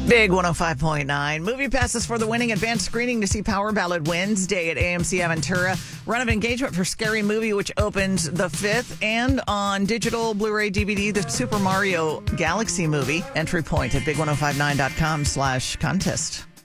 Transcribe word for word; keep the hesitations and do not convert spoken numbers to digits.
Big one oh five point nine. Movie passes for the winning advanced screening to see Power Ballad Wednesday at A M C Aventura. Run of engagement for Scary Movie, which opens the fifth. And on digital, Blu-ray, D V D, the Super Mario Galaxy movie. Entry point at big ten fifty-nine dot com slash contest.